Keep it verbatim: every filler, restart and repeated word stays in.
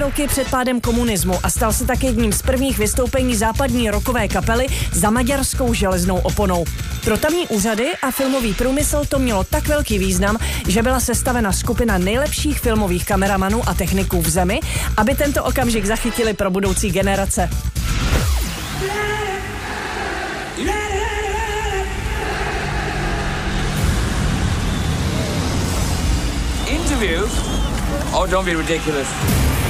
roky před pádem komunismu a stal se tak jedním z prvních vystoupení západní rockové kapely za maďarskou železnou oponou. Pro tamní úřady a filmový průmysl to mělo tak velký význam, že byla sestavena skupina nejlepších filmových kameramanů a techniků v zemi, aby tento okamžik zachytili pro budoucí generace. Interview? Oh, don't be ridiculous.